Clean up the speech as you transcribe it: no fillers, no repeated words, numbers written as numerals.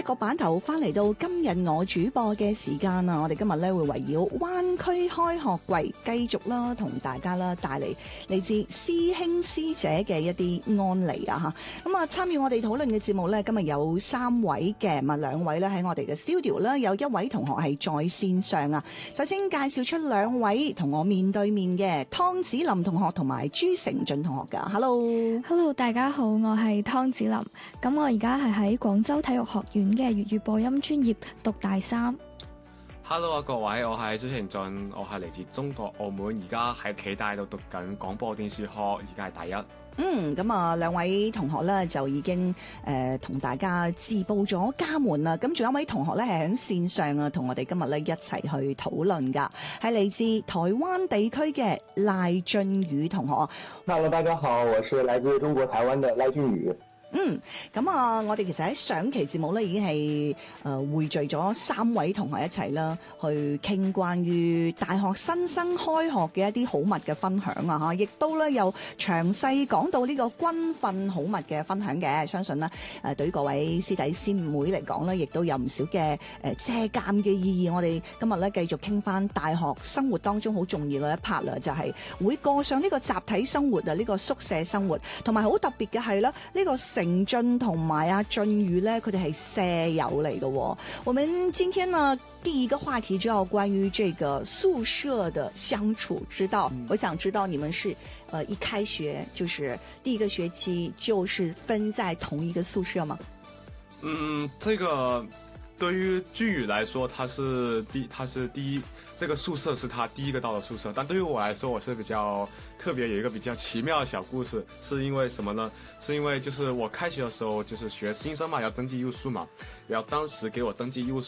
個版頭翻嚟到今日我主播嘅時間啊！我哋今日咧會圍繞灣區開學季繼續啦，同大家啦帶嚟嚟自師兄師姐嘅一啲案例啊嚇。咁啊，參與我哋討論嘅節目咧，今日有3位嘅，2位咧喺我哋嘅 studio 啦，有1位同學係在線上啊。首先介紹出2位同我面對面嘅湯子霖同學同埋朱成俊同學噶。Hello， 大家好，我係湯子霖。咁我而家係喺廣州體育學院嘅粵語播音專業讀大3。 Hello 啊，各位，我係朱成俊，我係嚟自中國澳門，而家喺暨大度讀緊廣播電視學，而家係第1。 咁啊，2位同學咧就已經同大家自報咗家門啦。咁仲有一位同學咧係喺線上啊，同我哋今日咧一齊去討論噶，係嚟自台灣地區嘅賴俊宇同學。 Hello， 大家好，我是來自中國台灣的賴俊宇。 咁啊，我哋其實喺上期節目咧已經係匯聚咗3位同學一齊啦，去傾關於大學新生開學嘅一啲好物嘅分享啊嚇，亦都咧有詳細講到呢個軍訓好物嘅分享嘅。相信咧對於各位師弟師妹嚟講咧，亦都有唔少嘅借鑑嘅意義。我哋今日咧繼續傾翻大學生活當中好重要嘅一 part 啦，就係會過上呢個集體生活啊，呢個宿舍生活，同埋好特別嘅係啦，呢個成俊同埋阿俊宇咧，佢哋係舍友嚟嘅。我們今天呢第一個話題就要關於這個宿舍的相處之道。我想知道你們是一開學就是第1個學期就是分在同一個宿舍嗎？ 這個對於俊宇來說，他是第一，這個宿舍是他第1個到的宿舍。但對於我來說，我是比較特別，有一個比較奇妙的小故事，是因為什麼呢？是因為就是我開學的時候就是學新生嘛，要登記入宿嘛，然後當時給我登記入